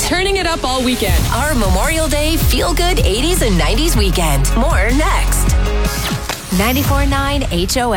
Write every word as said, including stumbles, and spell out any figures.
turning it up all weekend. Our Memorial Day feel-good eighties and nineties weekend. More next. ninety-four point nine H O A.